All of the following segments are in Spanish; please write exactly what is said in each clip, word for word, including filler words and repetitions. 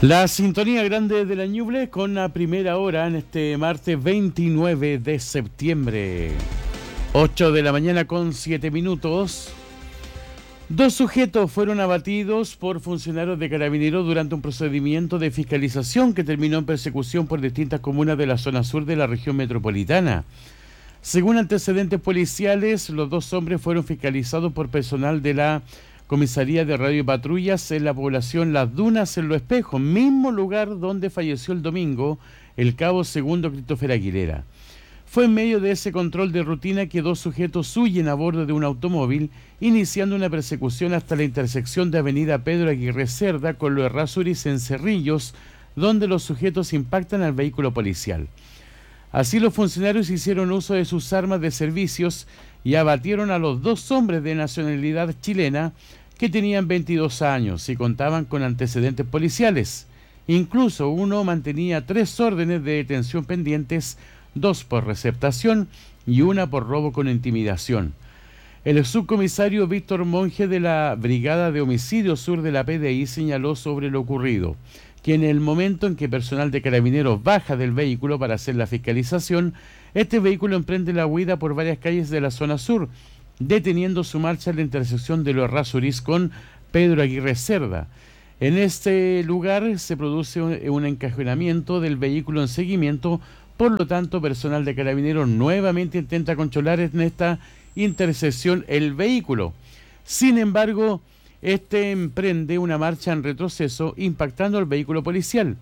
La sintonía grande de la Ñuble con la primera hora en este martes veintinueve de septiembre. ocho de la mañana con siete minutos. Dos sujetos fueron abatidos por funcionarios de Carabineros durante un procedimiento de fiscalización que terminó en persecución por distintas comunas de la zona sur de la región metropolitana. Según antecedentes policiales, los dos hombres fueron fiscalizados por personal de la Comisaría de Radio y Patrullas en la población Las Dunas en Los Espejos, mismo lugar donde falleció el domingo el cabo segundo Christopher Aguilera. Fue en medio de ese control de rutina que dos sujetos huyen a bordo de un automóvil, iniciando una persecución hasta la intersección de Avenida Pedro Aguirre Cerda con los Errázuriz en Cerrillos, donde los sujetos impactan al vehículo policial. Así los funcionarios hicieron uso de sus armas de servicios y abatieron a los dos hombres de nacionalidad chilena que tenían veintidós años y contaban con antecedentes policiales. Incluso uno mantenía tres órdenes de detención pendientes, dos por receptación y una por robo con intimidación. El subcomisario Víctor Monge de la Brigada de Homicidio Sur de la P D I señaló sobre lo ocurrido, que en el momento en que personal de Carabineros baja del vehículo para hacer la fiscalización, este vehículo emprende la huida por varias calles de la zona sur, deteniendo su marcha en la intersección de los Errázuriz con Pedro Aguirre Cerda. En este lugar se produce un, un encajonamiento del vehículo en seguimiento, por lo tanto, personal de Carabineros nuevamente intenta controlar en esta intersección el vehículo. Sin embargo, este emprende una marcha en retroceso impactando al vehículo policial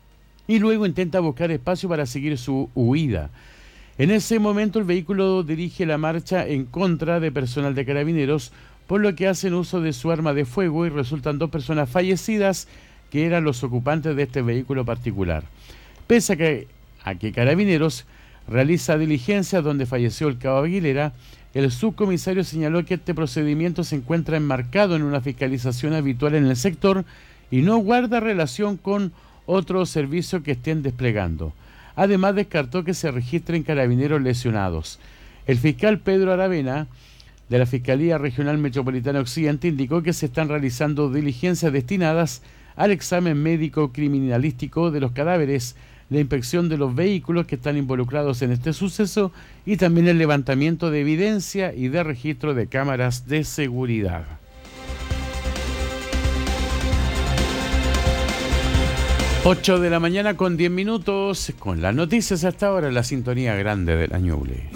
y luego intenta buscar espacio para seguir su huida. En ese momento el vehículo dirige la marcha en contra de personal de Carabineros, por lo que hacen uso de su arma de fuego y resultan dos personas fallecidas que eran los ocupantes de este vehículo particular. Pese a que, a que Carabineros realiza diligencias donde falleció el cabo Aguilera, el subcomisario señaló que este procedimiento se encuentra enmarcado en una fiscalización habitual en el sector y no guarda relación con otros servicios que estén desplegando. Además, descartó que se registren carabineros lesionados. El fiscal Pedro Aravena, de la Fiscalía Regional Metropolitana Occidente, indicó que se están realizando diligencias destinadas al examen médico criminalístico de los cadáveres, la inspección de los vehículos que están involucrados en este suceso y también el levantamiento de evidencia y de registro de cámaras de seguridad. ocho de la mañana con diez minutos, con las noticias hasta ahora, la sintonía grande de la Ñuble.